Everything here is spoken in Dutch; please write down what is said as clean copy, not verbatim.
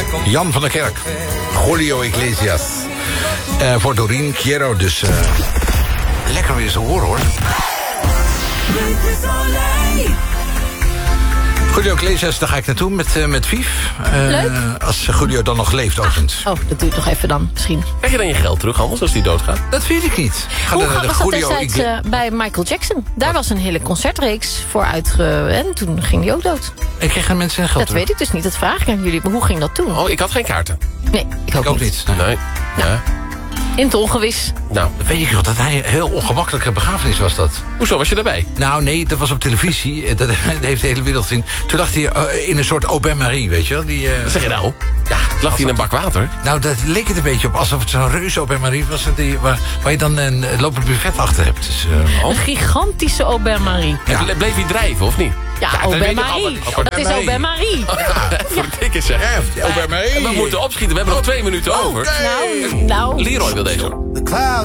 Jan van der Kerk. Julio Iglesias. Voor Doreen Quiero, dus lekker weer eens te horen, hoor. Julio Iglesias, daar ga ik naartoe met Vief. Leuk. Als Julio dan nog leeft, overigens. Oh, dat duurt nog even dan, misschien. Krijg je dan je geld terug, anders, als die doodgaat? Dat weet ik niet. Hoe was dat destijds bij Michael Jackson? Daar was een hele concertreeks voor en toen ging die ook dood. Ik kreeg aan mensen geld Dat terug. weet ik dus niet, dat vraag ik aan jullie. Maar hoe ging dat toen? Oh, ik had geen kaarten. Nee, ik ook niet. Nee. Ja. In het ongewis. Nou, Dat weet ik nog, dat hij een heel ongemakkelijke begrafenis was dat. hoezo was je erbij? Nou nee, dat was op televisie. Dat heeft de hele wereld gezien. Toen lag hij in een soort Aubin Marie, weet je wel. Wat zeg je nou? Ja, lag hij in een bak water? Nou, dat leek het een beetje op. Alsof het zo'n reus Aubin Marie was. Waar je dan een lopend buffet achter hebt. Dus, Een gigantische Aubin Marie. Ja. Bleef hij drijven, of niet? Ja, dat Aubin weet ik Marie. allemaal. Dat is Aubin Marie. Voor de dikke zeg. Aubin Marie. We moeten opschieten, we hebben nog 2 minuten over. Nou. Leroy wil deze.